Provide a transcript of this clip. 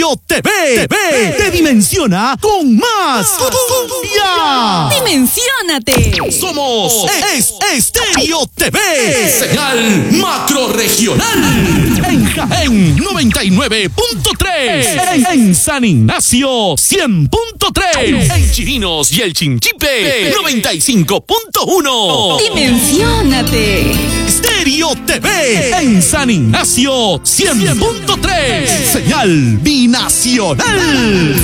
Estéreo TV te dimensiona con más cumbia. ¡Dimensiónate! Somos Estéreo TV, señal macro regional. En Jaén 99.3, en San Ignacio 100.3, en Chirinos y el Chinchipe 95.1. ¡Dimensiónate! Estéreo TV en San Ignacio 100.3, señal binacional.